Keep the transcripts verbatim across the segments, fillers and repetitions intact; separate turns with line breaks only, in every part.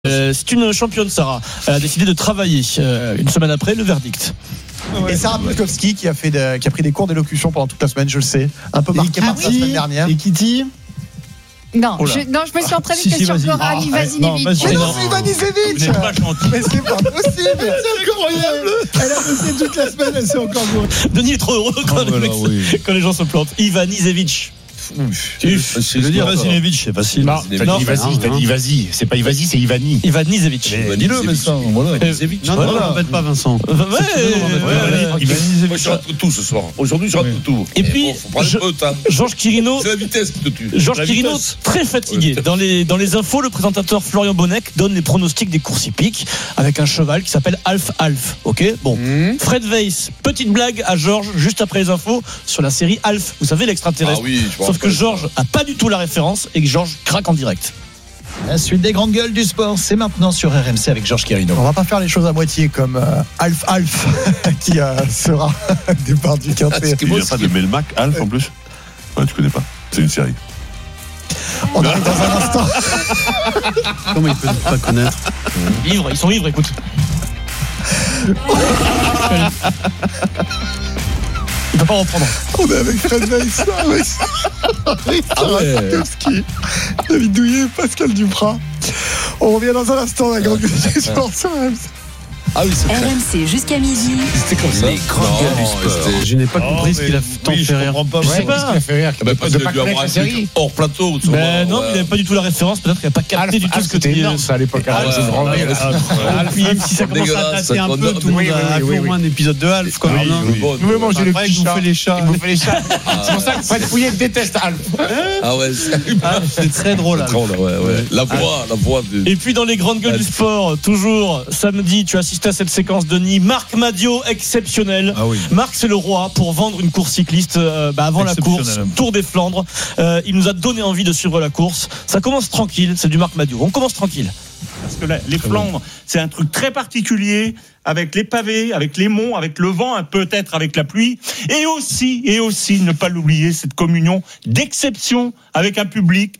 Euh, c'est une championne, Sarah. Elle a décidé de travailler euh, une semaine après le verdict.
Ouais, et Sarah Polkowski qui a fait de, qui a pris des cours d'élocution pendant toute la semaine, je le sais, un peu marqué par la semaine dernière.
Et Kitty
Non, je, non, je me suis entraînée
si,
que
si,
sur
vas-y.
Goran
Ah,
Ivanisevic.
vas-y,
Mais non,
non.
c'est Ivanisevic.
Vous n'êtes pas gentil.
Mais c'est pas possible. C'est incroyable. Elle a bossé toute la semaine, elle s'est encore jouée.
Denis est trop heureux quand,
Oh,
le
voilà,
mec-
oui.
quand les gens se plantent. Ivanisevic.
Je veux dire Ivanisevic, c'est facile.
Non, t'as
Non,
dit vas-y, t'as dit vas-y. C'est pas Ivasi, c'est Ivani.
Ivanisevic.
Dis-le, Vincent. Voilà.
Non, non,
Voilà.
n'embête pas Vincent.
Ouais, ouais, ouais.
Moi, je rate tout ce soir. Aujourd'hui, je rate tout.
Et puis,
bon, faut prendre
je-
un peu de temps.
Georges Quirino.
C'est la vitesse qui te tue.
Georges
La
Quirino,
vitesse.
très fatigué.
Ouais.
Dans les, dans les infos, le présentateur Florian Bonnec donne les pronostics des courses hippiques avec un cheval qui s'appelle Alf Alf. Ok, bon.
Mmh.
Fred Weiss, petite blague à Georges juste après les infos sur la série Alf. Vous savez,
Ah
l'extraterrestre.
oui, je me
Sauf que
rappelle.
Georges a pas du tout la référence et que Georges craque en direct.
La suite des grandes gueules du sport, c'est maintenant sur R M C avec Georges Quirino.
On va pas faire les choses à moitié comme euh, Alf Alf qui euh, sera au départ du quintet.
qui
Il n'y a pas de Melmac, Alf en plus. Ouais, tu connais pas. C'est une série.
On arrive dans un instant.
Comment il peut ne pas connaître?
Ivres, ils sont ivres, écoute. Il peut pas reprendre.
On est avec Fred Weiss, avec Sarah Polkowski, David Douillet, Pascal Duprat. On revient dans un instant, la grande gueule du sport sur R M C.
Ah oui, c'est
R M C jusqu'à midi.
C'était comme ça.
Les grandes gueules du sport.
Je n'ai pas compris ce qu'il a tant
Oui,
fait
je
rire.
comprends pas.
Je sais pas.
Bah, parce
De
qu'il
pas
a dû avoir
connaître
un
la
truc
série.
hors plateau.
Mais Ben non, il n'avait pas du tout la référence. Peut-être qu'il n'a pas capté du tout ce que tu
c'était
dis.
énorme, ça,
à l'époque.
Ah, ouais,
c'est grand
ouais,
mec.
ouais,
Ah, puis, même si ça commence à
dégueulasse,
dater un
ça,
peu, tout le monde
On a
a
fait au moins un épisode de Alf, quoi.
Oui,
non
oui.
Bon,
Nous, manger les
Après,
petits
il
chats.
bouffait les chats.
Il bouffait les chats. C'est pour ça que Fred Pouillet déteste Alf.
Ah ouais, c'est
Ah, c'est très drôle, Alf.
drôle, ouais, ouais. La voix, la voix de.
Et puis dans les grandes gueules du sport, toujours samedi, tu as assisté à cette séquence de Denis. Marc Madio, exceptionnel.
Ah oui.
Marc, c'est le roi pour vendre une course cycliste euh, bah, avant la course,
Exceptionnel.
Tour des Flandres. Euh, il nous a donné envie de suivre la course. Ça commence tranquille, c'est du Marc Madio. On commence tranquille.
Parce que la- les Flandres, c'est un truc très particulier, avec les pavés, avec les monts, avec le vent, hein, peut-être avec la pluie, et aussi, et aussi, ne pas l'oublier, cette communion d'exception avec un public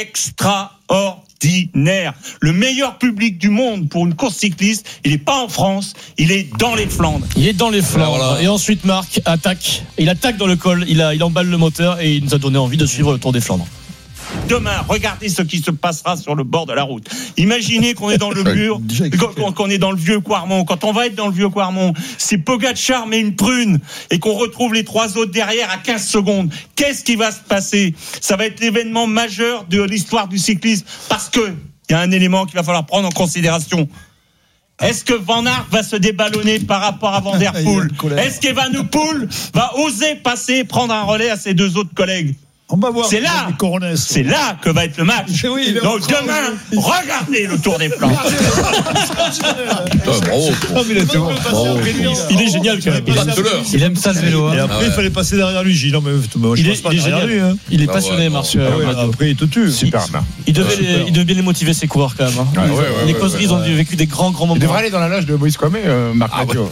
extraordinaire. Le meilleur public du monde pour une course cycliste, il n'est pas en France, il est dans les Flandres.
Il est dans les Flandres.
Voilà, voilà.
Et ensuite, Marc attaque. Il attaque dans le col. Il, a, il emballe le moteur et il nous a donné envie de suivre le Tour des Flandres.
Demain, regardez ce qui se passera sur le bord de la route. Imaginez qu'on est dans le mur, qu'on, qu'on est dans le vieux Quarmont. Quand on va être dans le vieux Quarmont, c'est Pogacar mais une prune et qu'on retrouve les trois autres derrière à quinze secondes. Qu'est-ce qui va se passer? Ça va être l'événement majeur de l'histoire du cyclisme parce que il y a un élément qu'il va falloir prendre en considération. Est-ce que Van Aert va se déballonner par rapport à Van Der Poel? Est-ce qu'Evenepoel va oser passer et prendre un relais à ses deux autres collègues?
On va voir.
C'est là.
Les coronets.
C'est là que va être le match.
Oui, il est
Donc demain, regardez le Tour des Flandres.
Ah, bravo.
Il était bon.
Bravo.
Il est génial quand même. Il est,
Vingt-deux-l'heure.
Il aime ça le vélo.
Et
Hein.
après,
Ah ouais.
il fallait passer derrière lui. J'ai dit non, mais moi, je
il est-
passe pas
il est
derrière
génial.
lui. hein.
Il est
Ah
passionné,
ouais,
Marc.
non.
euh,
Ah ouais,
Madio.
après, il te tue.
Super.
Il devait,
Super.
les, il devait bien les motiver ses coureurs quand même. hein.
Ouais, ouais, ouais,
les
ouais,
causeries,
ouais,
ils ont
ouais.
vécu des grands, grands moments.
Il devrait aller dans la loge de Moïse Kwame, euh, Marc Mathieu.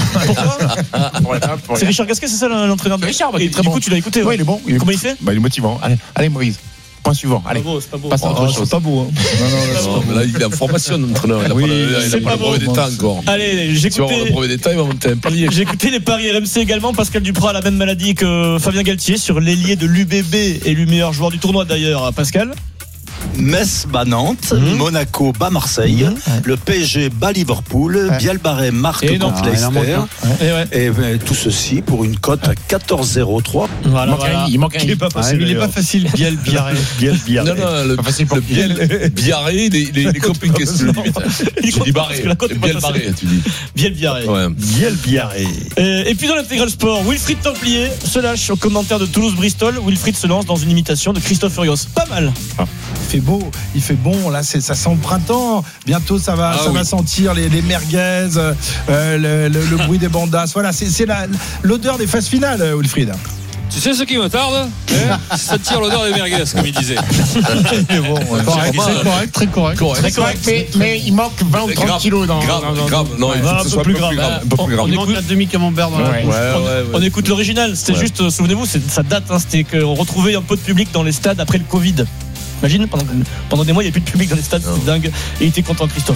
Pourquoi
C'est Richard Gasquet, c'est ça l'entraîneur de
Richard, bah, il
Et
est très
du
bon.
coup, tu l'as écouté.
Ouais,
ouais.
il est bon. Il est
Comment il fait?
Bah, il est motivant. Allez, allez Moïse. Point suivant. Allez.
C'est pas beau, c'est pas beau.
Passe à
Oh,
autre
c'est
chose.
pas beau.
Non, non,
Non, mais là, il est en formation, l'entraîneur. Il n'a
Oui,
pas le- il
c'est
a pas
pas
le brevet
bon.
d'état encore.
Allez,
Si on va le
j'écoutais.
brevet d'état, il va monter un palier.
J'ai écouté les paris R M C également. Pascal Duprat a la même maladie que Fabien Galtier sur l'ailier de l'U B B, élu meilleur joueur du tournoi d'ailleurs. Pascal.
Metz bat Nantes,
Mmh.
Monaco bat Marseille,
Mmh.
le P S G bat Liverpool,
Ouais.
Bielbarré marque
Et non.
contre
Ah, il en manque
Leicester.
un.
Et ouais.
Et ben, tout ceci pour une cote à quatorze zéro trois.
Voilà,
Il manque
voilà.
un i, il manque un i. Il est pas
Ah,
facile.
il est pas
d'ailleurs.
facile, Biel Biarré.
Biel, Biel.
Non, non, le,
Pas facile pour
le biel, biarré, il est, il est- il est compliqué, ce limite.
Il
Tu dis barré,
parce que la cote est pas
biel
facile.
barré, tu dis.
Biel Biarré.
Ouais.
Biel, Biarré.
Euh, Et puis dans l'intégral sport, Wilfried Templier se lâche au commentaire de Toulouse-Bristol. Wilfried se lance dans une imitation de Christophe Furios. Pas mal.
Il fait beau, il fait bon. Là, c'est, ça sent le printemps. Bientôt, ça va,
Ah
ça
oui.
va sentir les, les merguez, euh, le, le- le bruit des bandas. Voilà, c'est, c'est la, l'odeur des phases finales, euh, Wilfried.
Tu sais ce qui me tarde hein? Ça tire l'odeur des merguez, comme il disait.
C'est bon. ouais.
Correct,
C'est correct, très correct.
Correct.
Très correct. Mais, mais il manque vingt ou trente
Grave,
kilos dans.
grave,
dans- dans-
grave. Non, il faut
Ouais,
que ce soit un peu plus grave. Un peu
On-
plus grave.
on
Il manque
écoute-
un demi-camembert dans la
Ouais.
bouche.
on, on écoute l'original. C'était
Ouais.
juste, euh, souvenez-vous, c'est- ça date. Hein, c'était qu'on retrouvait un peu de public dans les stades après le Covid. Imagine, pendant, pendant des mois, il n'y a plus de public dans les stades, c'est dingue. Et il était content, Christophe.